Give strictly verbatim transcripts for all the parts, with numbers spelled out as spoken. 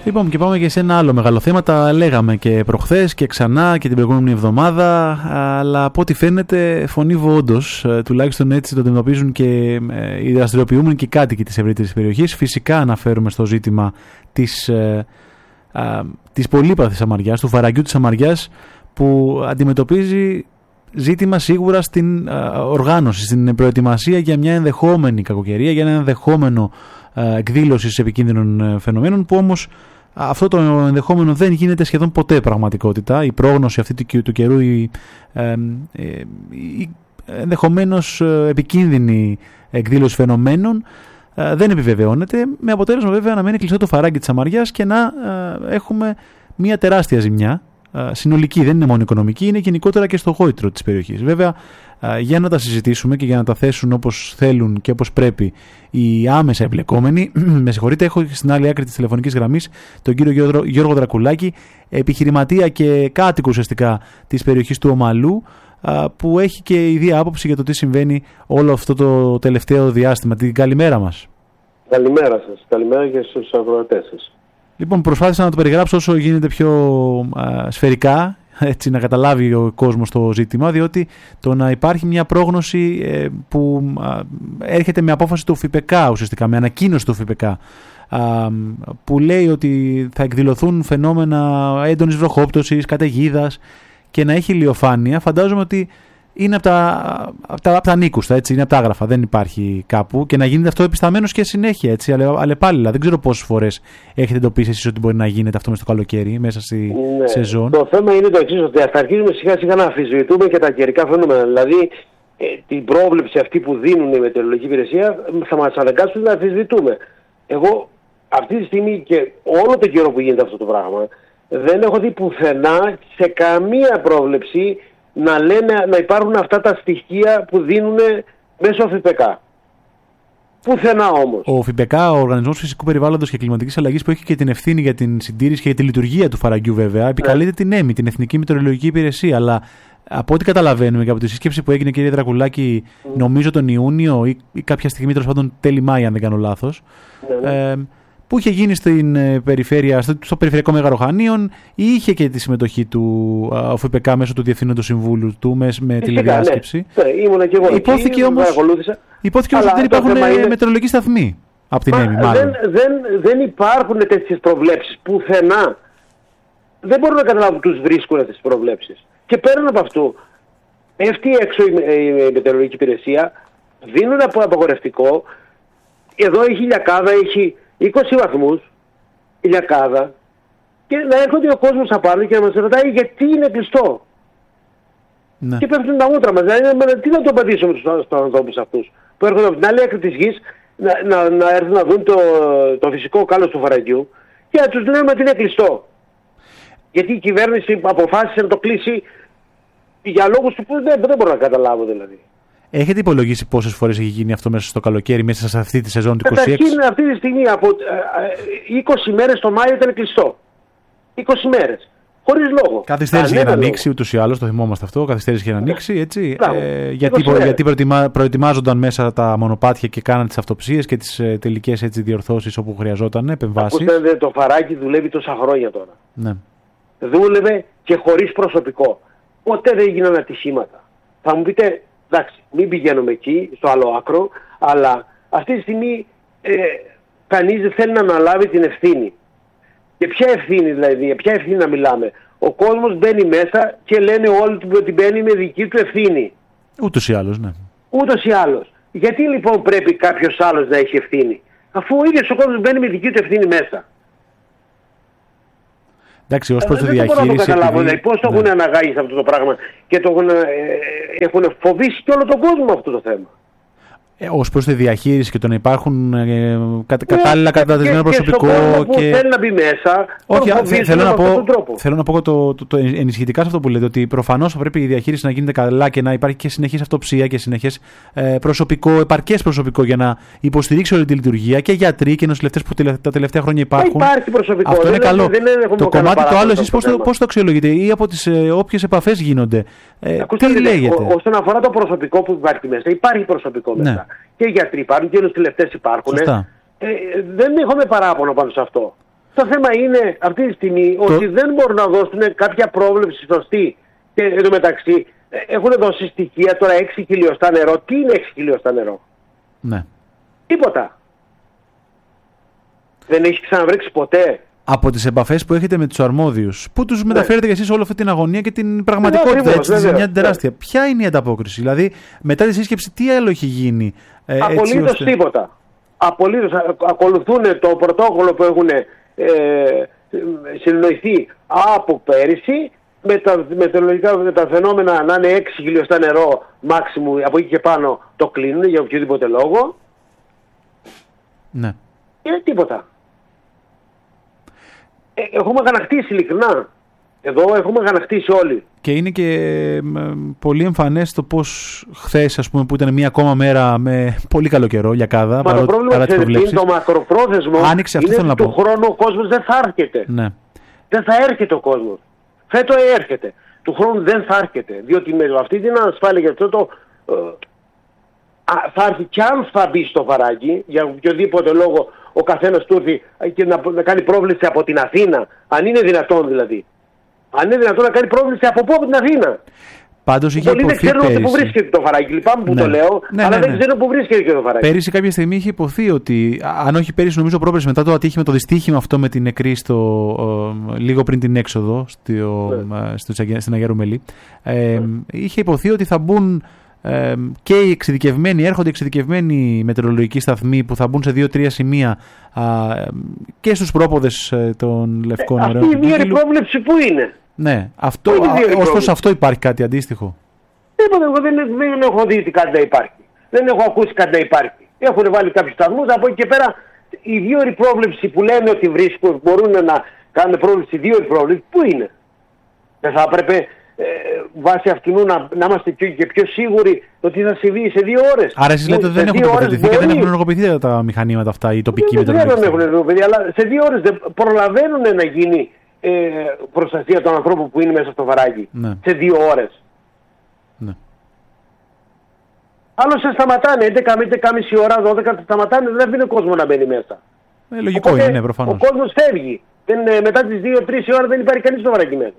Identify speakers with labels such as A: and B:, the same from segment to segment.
A: Λοιπόν, και πάμε και σε ένα άλλο μεγάλο θέμα. Τα λέγαμε και προχθές και ξανά και την προηγούμενη εβδομάδα. Αλλά από ό,τι φαίνεται, φωνήβο όντως, τουλάχιστον έτσι το αντιμετωπίζουν και οι δραστηριοποιούμενοι και οι κάτοικοι της ευρύτερης περιοχής. Φυσικά αναφέρουμε στο ζήτημα της, ε, α, της πολύπαθης αμαριάς, του φαραγγιού της αμαριάς, που αντιμετωπίζει ζήτημα σίγουρα στην α, οργάνωση, στην προετοιμασία για μια ενδεχόμενη κακοκαιρία, για ένα ενδεχόμενο α, εκδήλωση επικίνδυνων φαινομένων, που όμως αυτό το ενδεχόμενο δεν γίνεται σχεδόν ποτέ πραγματικότητα. Η πρόγνωση αυτή του, του καιρού, η, ε, ε, η ενδεχομένως επικίνδυνη εκδήλωση φαινομένων ε, δεν επιβεβαιώνεται, με αποτέλεσμα βέβαια να μένει κλειστό το φαράγγι της αμαριάς και να ε, έχουμε μια τεράστια ζημιά ε, συνολική, δεν είναι μόνο οικονομική, είναι γενικότερα και στο γόητρο της περιοχής. Βέβαια, ε, για να τα συζητήσουμε και για να τα θέσουν όπως θέλουν και όπως πρέπει οι άμεσα εμπλεκόμενοι, με συγχωρείτε, έχω στην άλλη άκρη της τηλεφωνικής γραμμής τον κύριο Γιώργο, Γιώργο Δρακουλάκη, επιχειρηματία και κάτοικο ουσιαστικά της περιοχής του Ομαλού, που έχει και ιδία άποψη για το τι συμβαίνει όλο αυτό το τελευταίο διάστημα. Την καλημέρα μας.
B: Καλημέρα σας. Καλημέρα και στους ακροατές σας.
A: Λοιπόν, προσπάθησα να το περιγράψω όσο γίνεται πιο α, σφαιρικά, έτσι να καταλάβει ο κόσμος το ζήτημα, διότι το να υπάρχει μια πρόγνωση ε, που α, έρχεται με απόφαση του ΦΠΚ ουσιαστικά, με ανακοίνωση του ΦΠΚ, α, που λέει ότι θα εκδηλωθούν φαινόμενα έντονης βροχόπτωσης, καταιγίδας, και να έχει ηλιοφάνεια, φαντάζομαι ότι είναι από τα, από τα, από τα νίκουστα, έτσι, είναι από τα άγραφα, δεν υπάρχει κάπου, και να γίνεται αυτό επισταμένος και συνέχεια, έτσι, αλλεπάλληλα. Δεν ξέρω πόσες φορές έχετε εντοπίσει εσείς ότι μπορεί να γίνεται αυτό μέσα στο καλοκαίρι, μέσα στη
B: ναι.
A: σεζόν.
B: Το θέμα είναι το εξής, ότι θα αρχίσουμε σιγά σιγά να αμφισβητούμε και τα καιρικά φαινόμενα. Δηλαδή, ε, την πρόβλεψη αυτή που δίνουν η μετεωρολογική υπηρεσία θα μας αναγκάσουν να αμφισβητούμε. Εγώ αυτή τη στιγμή και όλο το καιρό που γίνεται αυτό το πράγμα, δεν έχω δει πουθενά σε καμία πρόβλεψη να λένε να υπάρχουν αυτά τα στοιχεία που δίνουν μέσω ΦΠΚ. Πουθενά όμως.
A: Ο ΦΠΚ, ο Οργανισμός Φυσικού Περιβάλλοντος και Κλιματικής Αλλαγής, που έχει και την ευθύνη για την συντήρηση και για τη λειτουργία του φαραγγιού, βέβαια, επικαλείται την ΕΜΗ, την Εθνική Μετεωρολογική Υπηρεσία. Αλλά από ό,τι καταλαβαίνουμε και από τη σύσκεψη που έγινε, κύριε Δρακουλάκη, mm. νομίζω τον Ιούνιο ή, ή κάποια στιγμή, τέλος πάντων τέλη Μάη, αν δεν κάνω λάθος. Mm. Ε, που είχε γίνει στην περιφέρεια, στο, στο Περιφερειακό Μεγαροχανίων, είχε και τη συμμετοχή του ο ΦΠΚ μέσω του Διευθύνοντος Συμβούλου του με, με τηλεδιάσκεψη.
B: Ναι, ναι, ήμουν και εγώ
A: υπόθηκε
B: εκεί,
A: όμως, υπόθηκε όμως ότι δεν υπάρχουν είναι... μετεωρολογικοί σταθμοί από την ΕΜΗ, μάλλον.
B: Δεν, δεν, δεν υπάρχουν τέτοιες προβλέψεις πουθενά. Δεν μπορούν να καταλάβουν τους βρίσκουν αυτές τις προβλέψεις. Και πέραν από αυτού, πέφτει έξω η, η, η μετεωρολογική υπηρεσία, δίνουν από απαγορευτικό, εδώ έχει ηλιακάδα, έχει είκοσι βαθμούς ηλιακάδα, και να έρχονται ο κόσμος απάνω και να μας ρωτάει γιατί είναι κλειστό. Ναι. Και πέφτουν τα μούτρα μας. Δηλαδή, τι να το απαντήσουμε στους ανθρώπους αυτούς που έρχονται από την άλλη άκρη της γης να, να, να έρθουν να δουν το, το φυσικό κάλος του φαραγγιού και να τους λέμε ότι είναι κλειστό. Γιατί η κυβέρνηση αποφάσισε να το κλείσει για λόγους που δεν, δεν μπορώ να καταλάβω δηλαδή.
A: Έχετε υπολογίσει πόσες φορές έχει γίνει αυτό μέσα στο καλοκαίρι, μέσα σε αυτή τη σεζόν του είκοσι έξι?
B: Καταρχήν αυτή τη στιγμή από είκοσι μέρες το Μάιο ήταν κλειστό. είκοσι μέρες. Χωρίς λόγο.
A: Καθυστέρησε για να ανοίξει ούτως ή άλλως, το θυμόμαστε αυτό. Καθυστέρησε για να ανοίξει, έτσι. Ε, γιατί γιατί προετοιμά, προετοιμάζονταν μέσα τα μονοπάτια και κάναν τις αυτοψίες και τις ε, τελικές έτσι, διορθώσεις όπου χρειαζόταν, επεμβάσεις.
B: Ακούστε, το φαράκι δουλεύει τόσα χρόνια τώρα.
A: Ναι.
B: Δούλευε και χωρίς προσωπικό. Ποτέ δεν έγιναν ατυχήματα. Θα μου πείτε, εντάξει, μην πηγαίνουμε εκεί, στο άλλο άκρο, αλλά αυτή τη στιγμή ε, κανείς δεν θέλει να αναλάβει την ευθύνη. Και ποια ευθύνη δηλαδή, ποια ευθύνη να μιλάμε? Ο κόσμος μπαίνει μέσα και λένε όλοι ότι μπαίνει με δική του ευθύνη.
A: Ούτως ή άλλως, ναι.
B: Ούτως ή άλλως. Γιατί λοιπόν πρέπει κάποιος άλλος να έχει ευθύνη, αφού ο ίδιος ο κόσμος μπαίνει με δική του ευθύνη μέσα?
A: Εντάξει, ως προς τη διαχείριση.
B: Δεν μπορώ να το καταλάβω, επειδή... πώς το ναι. έχουν αναγάγει σε αυτό το πράγμα και το έχουν, ε, έχουν φοβήσει και όλο τον κόσμο αυτό το θέμα.
A: Ε, ως προς τη διαχείριση και το να υπάρχουν ε, κα, κατάλληλα κατατεθειμένο προσωπικό.
B: Και, και... θέλει να μπει μέσα.
A: Όχι, θε, θέλω, να πω, θέλω να πω το, το, το ενισχυτικά σε αυτό που λέτε, ότι προφανώς θα πρέπει η διαχείριση να γίνεται καλά και να υπάρχει και συνεχής αυτοψία και συνεχές ε, προσωπικό, επαρκές προσωπικό για να υποστηρίξει όλη τη λειτουργία, και γιατροί και νοσηλευτές που τα τελευταία χρόνια υπάρχουν.
B: Υπάρχει προσωπικό.
A: Αυτό είναι
B: δεν,
A: καλό.
B: Δεν, δεν
A: το κομμάτι το άλλο, εσείς πώς το, πώς το αξιολογείτε ή από τις ε, όποιες επαφές γίνονται? Ε,
B: Ακούστε,
A: τι λέγεται?
B: Ό, όσον αφορά το προσωπικό που υπάρχει μέσα, υπάρχει προσωπικό μέσα. Ναι. Και γιατροί υπάρχουν και νοσηλευτές υπάρχουν. Ε, δεν έχουμε παράπονο πάνω σε αυτό. Το θέμα είναι αυτή τη στιγμή
A: το...
B: ότι δεν μπορούν να δώσουν κάποια πρόβλεψη σωστή. Και εν τω μεταξύ έχουν δώσει στοιχεία τώρα έξι χιλιοστά νερό. Τι είναι έξι χιλιοστά νερό?
A: Ναι.
B: Τίποτα. Δεν έχει ξαναβρέξει ποτέ.
A: Από τις επαφές που έχετε με τους αρμόδιους, πού τους ναι. μεταφέρετε εσείς όλη αυτή την αγωνία και την πραγματικότητα,
B: ναι,
A: έτσι, τη ζημιά τεράστια. Ναι. Ποια είναι η ανταπόκριση? Δηλαδή, μετά τη σύσκεψη, τι άλλο έχει γίνει? Ε,
B: Απολύτως ώστε... τίποτα. Απολύτως. Ακολουθούν το πρωτόκολλο που έχουν ε, συνοηθεί από πέρυσι, με τα μετεωρολογικά με τα φαινόμενα να είναι έξι χιλιοστά νερό μάξιμου, από εκεί και πάνω το κλείνουν για οποιοδήποτε λόγο.
A: Ναι.
B: Είναι τίποτα. Ε, έχουμε αγανακτήσει ειλικρινά. Εδώ έχουμε αγανακτήσει όλοι.
A: Και είναι και ε, πολύ εμφανές το πώς χθες, ας πούμε, που ήταν μία ακόμα μέρα με πολύ καλό καιρό για κάδα.
B: Μα το πρόβλημα είναι το μακροπρόθεσμο.
A: Άνοιξε, αυτό
B: είναι
A: θέλω να
B: του
A: πω.
B: χρόνου ο κόσμος δεν θα έρχεται.
A: Ναι.
B: Δεν θα έρχεται ο κόσμος. Φέτο έρχεται. Του χρόνου δεν θα έρχεται. Διότι με αυτή την ανασφάλεια για αυτό το... Ε, θα έρθει κι αν θα μπει στο Φαράγγι, για οποιοδήποτε λόγο ο καθένας του έρθει και να, να κάνει πρόβλεψη από την Αθήνα, αν είναι δυνατόν δηλαδή. Αν είναι δυνατόν να κάνει πρόβλεψη από πού, από την Αθήνα.
A: Πάντως είχε
B: πολλοί
A: υποθεί
B: δεν ξέρουν
A: πέρυσι.
B: Πού βρίσκεται το Φαράγγι. Λυπάμαι που
A: ναι.
B: το λέω,
A: ναι,
B: αλλά
A: ναι, ναι.
B: δεν ξέρουν πού βρίσκεται και το Φαράγγι.
A: Πέρυσι κάποια στιγμή είχε υποθεί ότι, αν όχι πέρυσι, νομίζω πρόπερσι, μετά το ατύχημα, το δυστύχημα αυτό με την νεκρή στο, ε, λίγο πριν την έξοδο στο, ναι. στο, στην Αγία Ρουμελή, ε, ναι. είχε υποθεί ότι θα μπουν ε, και οι εξειδικευμένοι, έρχονται εξειδικευμένοι μετεωρολογικοί σταθμοί που θα μπουν σε δύο-τρία σημεία α, και στους πρόποδες ε, των Λευκών Νερών.
B: Αυτή η μία πρόβλεψη πού είναι?
A: Ναι, αυτό, ως προς αυτό υπάρχει κάτι αντίστοιχο?
B: Τίποτα, εγώ δεν, δεν έχω δει κάτι να υπάρχει. Δεν έχω ακούσει κάτι να υπάρχει. Έχουν βάλει κάποιους σταθμούς, από εκεί και πέρα η δύο ώρη πρόβλεψη που λένε ότι βρίσκουν, μπορούν να κάνουν πρόβλεψη δύο ώρη πρόβλεψη, πού είναι? Δεν θα έπρεπε ε, βάσει αυτού να, να είμαστε και, και πιο σίγουροι ότι θα συμβεί σε δύο ώρες.
A: Άρα εσείς λέτε ότι δεν έχουν τοποθετηθεί και δεν έχουν ενεργοποιηθεί τα μηχανήματα αυτά, οι τοπικοί μετεωρολογικοί?
B: Δεν έχουν ενεργοποιηθεί, αλλά σε δύο ώρες δεν προλαβαίνουν να γίνει ε, προστασία των ανθρώπων που είναι μέσα στο Φαράγγι.
A: Ναι.
B: Σε δύο ώρες.
A: Ναι.
B: Άλλο σε σταματάνε, έντεκα με έντεκα και μισή ώρα, δώδεκα σταματάνε, δεν αφήνει ο κόσμος να μπαίνει μέσα.
A: Ε, λογικό
B: Οπότε,
A: είναι, προφανώς.
B: Ο κόσμος φεύγει. Δεν, μετά τις δύο τρεις ώρα δεν υπάρχει κανείς στο Φαράγγι μέσα.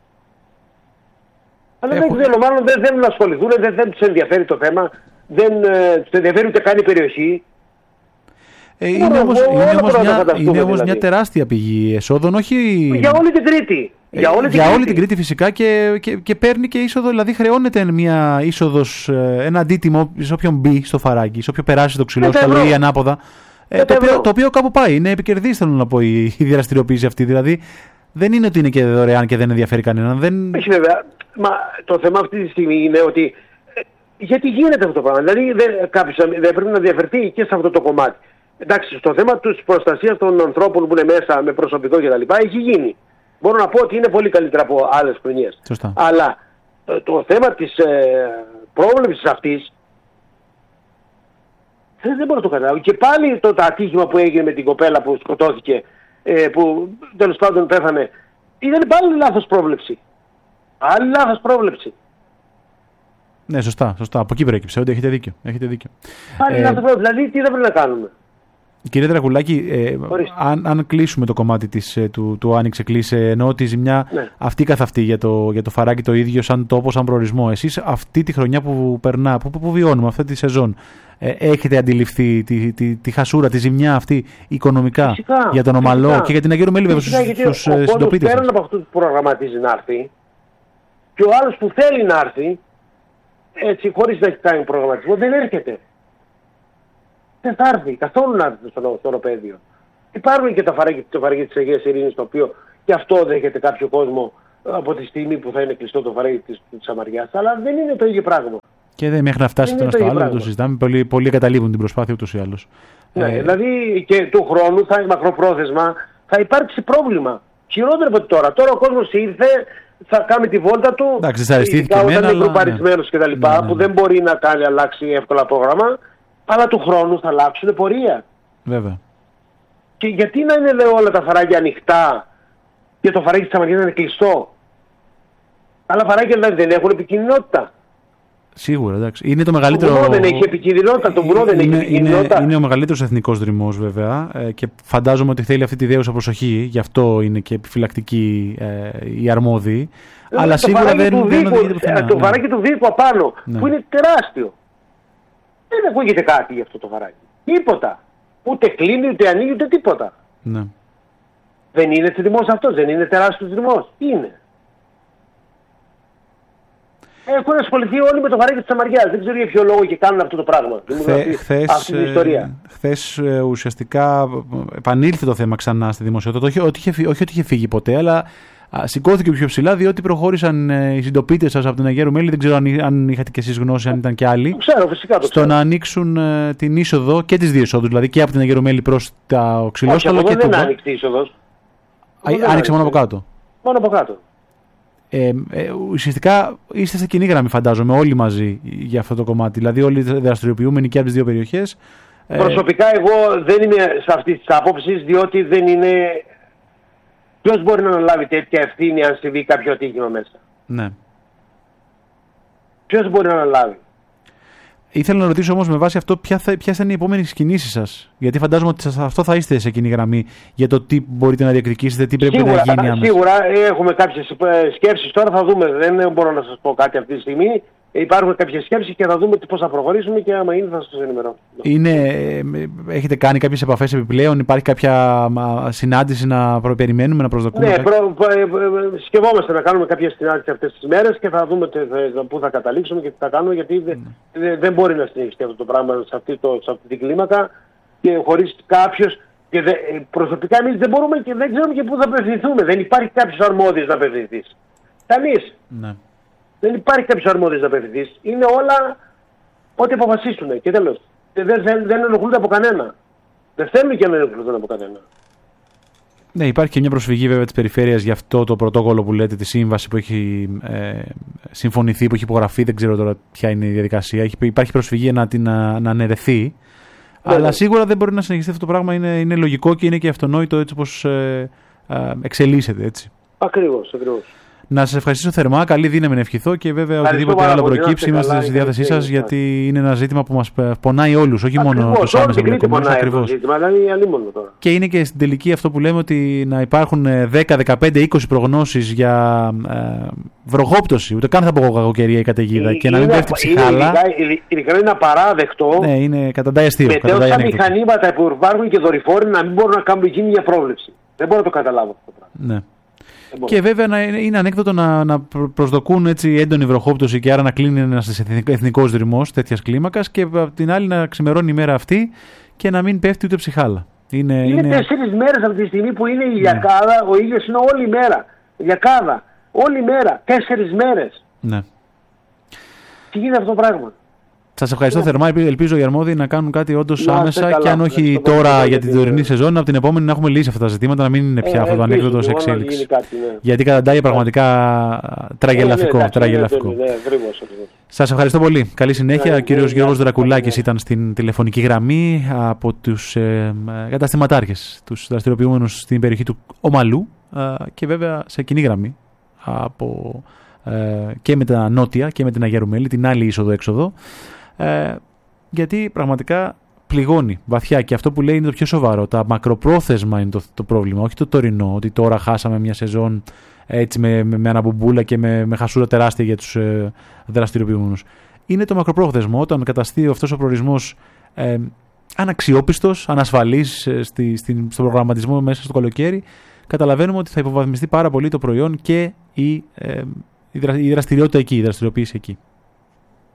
B: Αλλά Έχω... δεν ξέρω, μάλλον δεν θέλουν να ασχοληθούν, δεν, δεν τους ενδιαφέρει το θέμα, δεν ε, τους ενδιαφέρει ούτε καν η περιοχή.
A: Ε, είναι όμως, είναι όμως, μια, είναι όμως δηλαδή. μια τεράστια πηγή εσόδων, όχι...
B: Για όλη την Κρήτη.
A: Ε, για όλη, την, για Κρήτη. όλη την Κρήτη φυσικά και, και, και παίρνει και είσοδο, δηλαδή χρεώνεται μια είσοδος, ένα αντίτιμο σε όποιον μπει στο Φαράγγι, σε όποιον περάσει το ξυλό, στο ή ανάποδα, ε, το, οποίο, το οποίο κάπου πάει. Είναι επικερδής, θέλω να πω, η, η δραστηριοποίηση αυτή. Δηλαδή δεν είναι ότι είναι και δωρεάν και δεν ενδιαφέρει κανέναν. Δεν...
B: Όχι βέβαια. Μα το θέμα αυτή τη στιγμή είναι ότι ε, γιατί γίνεται αυτό το πράγμα. Δηλαδή δεν, κάποιος δεν πρέπει να διαφερθεί και σε αυτό το κομμάτι. Εντάξει, στο θέμα της προστασίας των ανθρώπων που είναι μέσα με προσωπικό κτλ. Έχει γίνει. Μπορώ να πω ότι είναι πολύ καλύτερα από άλλες χρονιές. Αλλά το, το θέμα της ε, πρόβλεψης αυτής δεν, δεν μπορώ να το καταλάβω. Και πάλι το, το ατύχημα που έγινε με την κοπέλα που σκοτώθηκε, ε, που τέλος πάντων πέθανε, ήταν πάλι λάθος πρόβλεψη. Άλλη λάθος πρόβλεψη.
A: Ναι, σωστά, σωστά. Από εκεί προέκυψε, ότι έχετε δίκιο. Έχετε δίκιο.
B: Πάλι ε, λάθος πρόβλεψη. Δηλαδή τι δεν πρέπει να κάνουμε?
A: Κύριε Δρακουλάκη, ε, αν, αν κλείσουμε το κομμάτι της, του, του άνοιξε κλείσε, εννοώ τη ζημιά ναι. αυτή καθ' αυτή για το, για το Φαράγγι το ίδιο σαν τόπο, σαν προορισμό. Εσείς αυτή τη χρονιά που περνά, που, που, που βιώνουμε αυτή τη σεζόν, ε, έχετε αντιληφθεί τη, τη, τη χασούρα, τη ζημιά αυτή οικονομικά
B: φυσικά,
A: για τον Ομαλό φυσικά. Και για την Αγία Ρουμελή βέβαια στους συντοπίτες? Ο κόσμος
B: πέραν από αυτούς που προγραμματίζει να έρθει και ο άλλος που θέλει να έρθει, έτσι χωρίς να έχει κάνει προγραμματισμό, δεν έρχεται. Δεν θα έρθει καθόλου να έρθει στο, στο οροπέδιο. Υπάρχουν και τα Φαράγγι, το Φαράγγι της Αγίας Ειρήνης, το οποίο και αυτό δέχεται κάποιο κόσμο από τη στιγμή που θα είναι κλειστό το Φαράγγι της, της Σαμαριάς, αλλά δεν είναι το ίδιο πράγμα.
A: Και δεν μέχρι να φτάσει το ένα στο άλλο, δεν το συζητάμε. Πολλοί, πολλοί καταλήγουν την προσπάθεια ούτως ή άλλως.
B: Ναι, ε... δηλαδή και του χρόνου, θα, μακροπρόθεσμα, θα υπάρξει πρόβλημα. Χειρότερο από τώρα. Τώρα ο κόσμος ήρθε, θα κάνει τη βόλτα του.
A: Εντάξει, δυσαρεστήθηκε
B: όταν είναι γκρουπαρισμένος κτλ. Ναι, ναι, ναι. Που δεν μπορεί να κάνει αλλάξει εύκολα πρόγραμμα. Αλλά του χρόνου θα αλλάξουν πορεία.
A: Βέβαια.
B: Και γιατί να είναι λέω, όλα τα Φαράγγια ανοιχτά και το Φαράγγι της Σαμαριάς να είναι κλειστό? Άλλα Φαράγγια δηλαδή δεν έχουν επικοινωνιότητα.
A: Σίγουρα, εντάξει. Είναι το μεγαλύτερο.
B: Το βουνό δεν έχει επικίνδυνοτητα. Το βουνό δεν έχει επικίνδυνοτητα.
A: Είναι, είναι ο μεγαλύτερος εθνικός δρυμός, βέβαια. Ε, και φαντάζομαι ότι θέλει αυτή τη δέουσα προσοχή. Γι' αυτό είναι και επιφυλακτική ε, η αρμόδιοι.
B: Ε,
A: αλλά
B: το
A: σίγουρα δεν
B: είναι. Το βαράκι του Βίκου απάνω, ναι. που είναι τεράστιο. Δεν ακούγεται κάτι για αυτό το βαράκι. Τίποτα. Ούτε κλείνει, ούτε ανοίγει, ούτε τίποτα.
A: Ναι.
B: Δεν είναι δρυμός αυτός, δεν είναι τεράστιος δρυμός. Είναι. Έχουν ασχοληθεί όλοι με το βαράκι της Σαμαριάς. Δεν ξέρω για ποιο λόγο και κάνουν αυτό το πράγμα.
A: Χθε, χθες, αυτή την ιστορία. Χθες ουσιαστικά επανήλθε το θέμα ξανά στη δημοσιότητα. Όχι, όχι, όχι, όχι ότι είχε φύγει ποτέ, αλλά σηκώθηκε πιο ψηλά διότι προχώρησαν οι συντοπίτες σας από την Αγία Ρουμέλη. Δεν ξέρω αν, αν είχατε και εσείς γνώση, αν ήταν και άλλοι.
B: Το ξέρω, φυσικά το
A: ξέρω. Στο να ανοίξουν ε, την είσοδο και τις δύο εισόδους, δηλαδή και από την Αγία Ρουμέλη προς τα Ξυλόσταλο και το.
B: Δεν άνοιξε η είσοδος.
A: Άνοιξε μόνο από κάτω.
B: Μόνο από κάτω.
A: Ε, ε, ουσιαστικά είστε σε κοινή γραμμή, φαντάζομαι, όλοι μαζί για αυτό το κομμάτι. Δηλαδή, όλοι δραστηριοποιούμενοι και από τις δύο περιοχές.
B: Προσωπικά, εγώ δεν είμαι σε αυτή τη άποψη, διότι δεν είναι. Ποιος μπορεί να αναλάβει τέτοια ευθύνη αν συμβεί κάποιο ατύχημα μέσα.
A: Ναι.
B: Ποιος μπορεί να αναλάβει.
A: Ήθελα να ρωτήσω όμως με βάση αυτό ποια θα, ποιες θα είναι οι επόμενες κινήσεις σας. Γιατί φαντάζομαι ότι σε αυτό θα είστε σε κοινή γραμμή για το τι μπορείτε να διεκδικήσετε, τι πρέπει
B: σίγουρα,
A: να γίνει άμεσα.
B: Σίγουρα έχουμε κάποιες σκέψεις τώρα, θα δούμε. Δεν μπορώ να σας πω κάτι αυτή τη στιγμή. Υπάρχουν κάποιες σκέψεις και θα δούμε πώς θα προχωρήσουμε και άμα είναι θα σας ενημερώσω.
A: Είναι, έχετε κάνει κάποιες επαφές επιπλέον, υπάρχει κάποια συνάντηση να περιμένουμε, να προσδοκούμε?
B: Ναι, προ, προ, σκεφτόμαστε να κάνουμε κάποια συνάντηση αυτές τις μέρες και θα δούμε πού θα καταλήξουμε και τι θα κάνουμε, γιατί mm. δεν, δεν μπορεί να συνεχιστεί αυτό το πράγμα σε αυτή, το, σε αυτή την κλίμακα και χωρίς κάποιος. Και δε, προσωπικά εμείς δεν μπορούμε και δεν ξέρουμε και πού θα απευθυνθούμε. Δεν υπάρχει κάποιος αρμόδιος να απευθυνθείς. Κανείς.
A: Ναι.
B: Δεν υπάρχει κάποιος αρμόδιος να απευθυνθείς. Είναι όλα ό,τι αποφασίσουν και τέλος. Δεν, δεν, δεν ενοχλούνται από κανένα. Δεν θέλουν και να ενοχλούνται από κανένα.
A: Ναι, υπάρχει και μια προσφυγή βέβαια της περιφέρειας για αυτό το πρωτόκολλο που λέτε, τη σύμβαση που έχει ε, συμφωνηθεί, που έχει υπογραφεί. Δεν ξέρω τώρα ποια είναι η διαδικασία. Έχει, υπάρχει προσφυγή να την να, να αναιρεθεί. Ναι, αλλά ναι. Σίγουρα δεν μπορεί να συνεχιστεί αυτό το πράγμα. Είναι, είναι λογικό και είναι και αυτονόητο έτσι όπως ε, ε, εξελίσσεται. Έτσι.
B: Ακριβώς, ακριβώς.
A: Να σας ευχαριστήσω θερμά. Καλή δύναμη να ευχηθώ και βέβαια
B: ευχαριστώ
A: οτιδήποτε άλλο προκύψει είμαστε στη διάθεσή σας, γιατί είναι ένα ζήτημα που μας πονάει όλους, όχι
B: ακριβώς,
A: μόνο τους άμεσα
B: εμπλεκομένους. Ακριβώς.
A: Και είναι και στην τελική αυτό που λέμε, ότι να υπάρχουν δέκα, δεκαπέντε, είκοσι προγνώσεις για ε, βροχόπτωση, ούτε καν θα πω κακοκαιρία ή καταιγίδα, και να μην πέφτει ψυχάλα.
B: Ειλικρινά είναι απαράδεκτο.
A: Ναι, είναι καταντάει αστείο.
B: Με τόσα μηχανήματα που υπάρχουν και δορυφόροι να μην μπορούν να κάνουν εκείνη μια πρόβλεψη. Δεν μπορώ να το καταλάβω αυτό το πράγμα.
A: Ναι. Και βέβαια να είναι ανέκδοτο να, να προσδοκούν έτσι έντονη βροχόπτωση και άρα να κλείνει ένας εθνικός δρυμός τέτοιας κλίμακας και από την άλλη να ξημερώνει η μέρα αυτή και να μην πέφτει ούτε ψυχάλα. Είναι,
B: είναι, είναι... τέσσερις μέρες από τη στιγμή που είναι η ηλιακάδα, ναι. Ο ήλιος είναι όλη μέρα. Ηλιακάδα, όλη μέρα, τέσσερις μέρες.
A: Ναι.
B: Τι γίνεται αυτό το πράγμα.
A: Σας ευχαριστώ yeah. θερμά. Ελπίζω οι αρμόδιοι να κάνουν κάτι όντως άμεσα καλά, και αν όχι τώρα για την τωρινή σεζόν, από την επόμενη να έχουμε λύσει αυτά τα ζητήματα, να μην είναι πια ε, αυτό το ανέκδοτο σε εξέλιξη. Κάτι, ναι. Γιατί καταντάει πραγματικά τραγελαφικό.
B: Ναι, ναι,
A: τραγελαφικό.
B: Ναι, ναι, ναι, ακριβώς, ακριβώς.
A: Σας ευχαριστώ πολύ. Καλή συνέχεια. Ναι, ο κύριος ναι, Γιώργος Δρακουλάκης ναι. ήταν στην τηλεφωνική γραμμή από τους ε, καταστηματάρχες, τους δραστηριοποιούμενους στην περιοχή του Ομαλού ε, και βέβαια σε κοινή γραμμή από, ε, και με τα νότια και με την Αγία Ρουμέλη, την άλλη είσοδο-έξοδο. Ε, γιατί πραγματικά πληγώνει βαθιά, και αυτό που λέει είναι το πιο σοβαρό. Τα μακροπρόθεσμα είναι το, το πρόβλημα, όχι το τωρινό, ότι τώρα χάσαμε μια σεζόν έτσι με, με, με αναμπομπούλα και με, με χασούρα τεράστια για τους ε, δραστηριοποιούμενους. Είναι το μακροπρόθεσμο, όταν καταστεί αυτός ο προορισμός ε, αναξιόπιστος, ανασφαλής ε, στη, στην, στον προγραμματισμό μέσα στο καλοκαίρι, καταλαβαίνουμε ότι θα υποβαθμιστεί πάρα πολύ το προϊόν και η, ε, η, δρα, η δραστηριότητα εκεί, η δραστηριοποίηση εκεί.